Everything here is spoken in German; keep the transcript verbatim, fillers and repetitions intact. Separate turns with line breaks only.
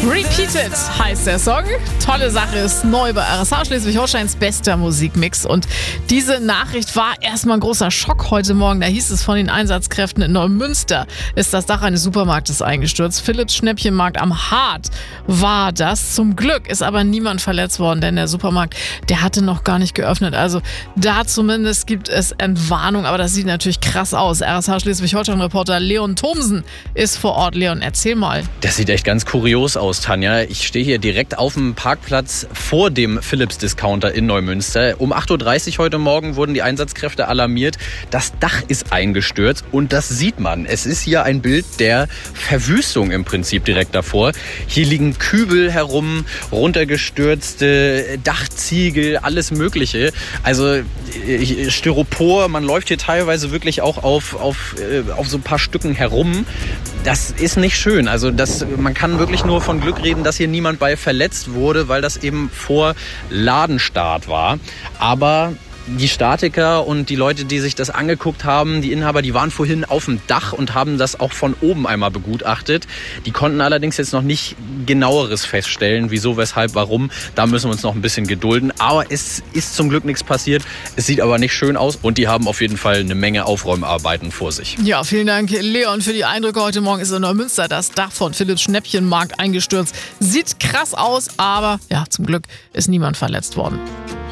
Repeated heißt der Song. Tolle Sache, ist neu bei R S H Schleswig-Holsteins bester Musikmix. Und diese Nachricht war erstmal ein großer Schock heute Morgen. Da hieß es von den Einsatzkräften in Neumünster, ist das Dach eines Supermarktes eingestürzt. Philips Schnäppchenmarkt am Hart war das. Zum Glück ist aber niemand verletzt worden, denn der Supermarkt, der hatte noch gar nicht geöffnet. Also da zumindest gibt es Entwarnung, aber das sieht natürlich krass aus. R S H Schleswig-Holstein-Reporter Leon Thomsen ist vor Ort. Leon, erzähl mal.
Das sieht echt ganz kurios aus, Tanja. Ich stehe hier direkt auf dem Parkplatz vor dem Philips-Discounter in Neumünster. Um acht Uhr dreißig heute Morgen wurden die Einsatzkräfte alarmiert. Das Dach ist eingestürzt und das sieht man. Es ist hier ein Bild der Verwüstung im Prinzip direkt davor. Hier liegen Kübel herum, runtergestürzte Dachziegel, alles Mögliche. Also Styropor, man läuft hier teilweise wirklich auch auf, auf, auf so ein paar Stücken herum. Das ist nicht schön. Also das, man kann wirklich nur von Glück reden, dass hier niemand bei verletzt wurde, weil das eben vor Ladenstart war. Aber die Statiker und die Leute, die sich das angeguckt haben, die Inhaber, die waren vorhin auf dem Dach und haben das auch von oben einmal begutachtet. Die konnten allerdings jetzt noch nicht genaueres feststellen, wieso, weshalb, warum. Da müssen wir uns noch ein bisschen gedulden. Aber es ist zum Glück nichts passiert. Es sieht aber nicht schön aus und die haben auf jeden Fall eine Menge Aufräumarbeiten vor sich.
Ja, vielen Dank, Leon, für die Eindrücke. Heute Morgen ist in Neumünster das Dach von Philips Schnäppchenmarkt eingestürzt. Sieht krass aus, aber ja, zum Glück ist niemand verletzt worden.